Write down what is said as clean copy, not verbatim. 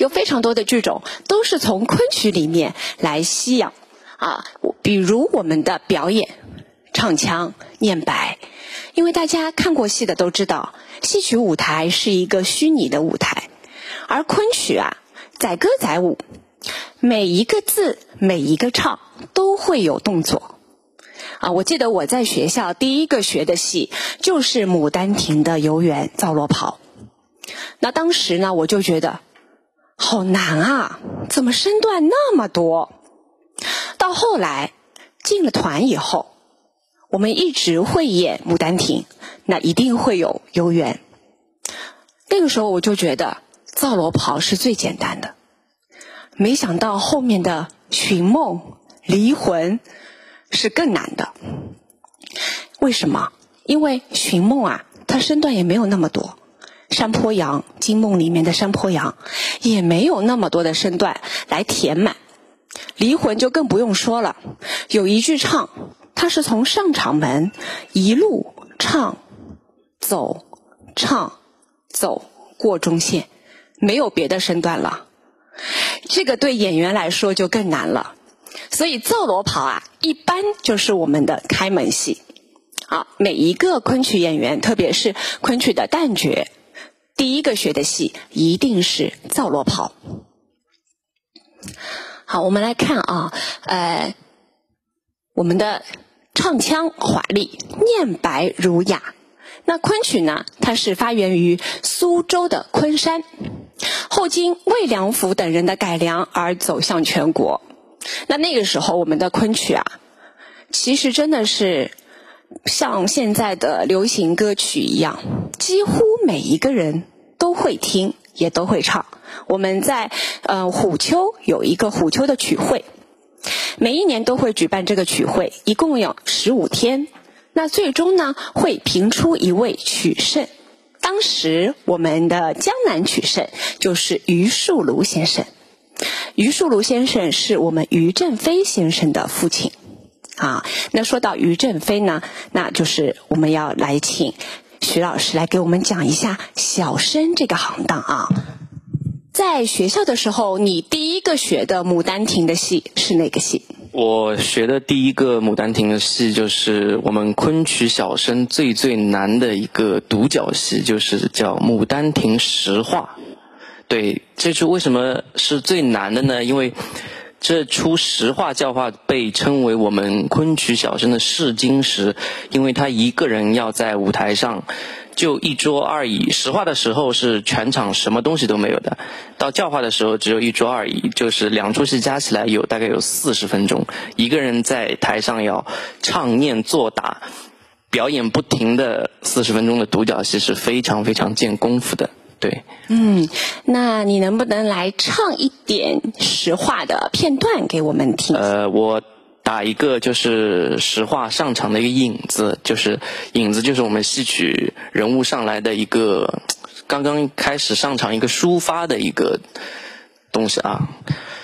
有非常多的剧种都是从昆曲里面来吸养比如我们的表演、唱腔、念白。因为大家看过戏的都知道，戏曲舞台是一个虚拟的舞台，而昆曲载歌载舞，每一个字每一个唱都会有动作我记得我在学校第一个学的戏就是《牡丹亭》的游园皂罗袍。那当时呢，我就觉得好难怎么身段那么多。到后来进了团以后，我们一直会演《牡丹亭》，那一定会有游园。那个时候我就觉得皂罗袍是最简单的，没想到后面的寻梦、离魂是更难的。为什么？因为寻梦它身段也没有那么多，山坡羊，金梦里面的山坡羊也没有那么多的身段来填满。离魂就更不用说了，有一句唱，它是从上场门一路唱走唱走过中线，没有别的身段了。这个对演员来说就更难了。所以皂罗袍一般就是我们的开门戏每一个昆曲演员，特别是昆曲的旦角，第一个学的戏一定是皂罗袍。好，我们来看我们的唱腔华丽，念白儒雅。那昆曲呢，它是发源于苏州的昆山，后经魏良辅等人的改良而走向全国。那个时候我们的昆曲其实真的是像现在的流行歌曲一样，几乎每一个人都会听也都会唱。我们在虎丘有一个虎丘的曲会，每一年都会举办这个曲会，一共有15天。那最终呢，会评出一位曲圣。当时我们的江南曲圣就是余树庐先生。余树庐先生是我们余振飞先生的父亲那说到余振飞呢，那就是我们要来请徐老师来给我们讲一下小生这个行当在学校的时候，你第一个学的《牡丹亭》的戏是哪个戏？ 我学的第一个《牡丹亭》的戏就是我们昆曲小生最难的一个独角戏，就是叫《牡丹亭实话》。对，这出为什么是最难的呢？因为这出实话教化被称为我们昆曲小生的试金石，因为他一个人要在舞台上就一桌二椅，实话的时候是全场什么东西都没有的，到教化的时候只有一桌二椅，就是两出戏加起来大概有40分钟，一个人在台上要唱念做打表演不停的40分钟的独角戏，是非常非常见功夫的。对， 那你能不能来唱一点实话的片段给我们听？ 我打一个就是实话上场的一个引子，就是我们戏曲人物上来的一个刚刚开始上场一个抒发的一个东西